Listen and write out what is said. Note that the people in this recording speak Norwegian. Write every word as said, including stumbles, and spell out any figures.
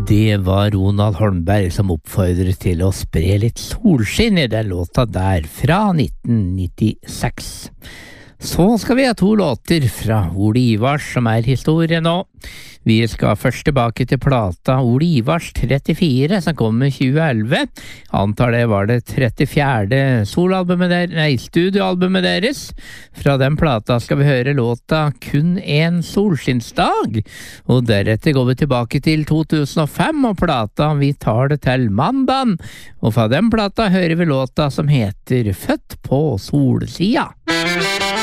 Det var Ronald Holmberg som oppfordret til å spre litt solskinn i den låta der fra nitten nittiseks. Så skal vi ha to låter fra Ole Ivars som er historie nå. Vi skal først tilbake til plata Ole Ivars trettifire som kom i tjue elleve. Antar det var det trettifjerde solalbumet der, nei, studioalbumet deres. Fra den plata skal vi høre låta Kun en solskinnsdag. Og deretter går vi tilbake til to tusen og fem og plata Vi tar det til mandagen. Og fra den plata hører vi låta som heter Født på solsida.